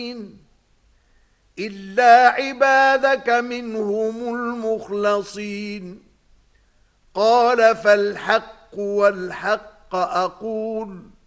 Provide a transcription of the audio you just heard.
إلا عبادك منهم المخلصين قال فالحق والحق أقول